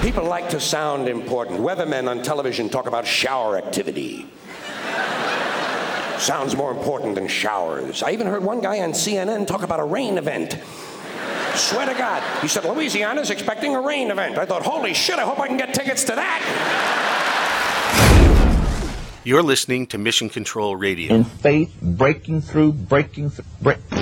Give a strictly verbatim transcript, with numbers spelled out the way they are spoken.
People like to sound important. Weathermen on television talk about shower activity. Sounds more important than showers. I even heard one guy on C N N talk about a rain event. Swear to God. He said, Louisiana's expecting a rain event. I thought, holy shit, I hope I can get tickets to that. You're listening to Mission Control Radio. In faith, breaking through, breaking through, break.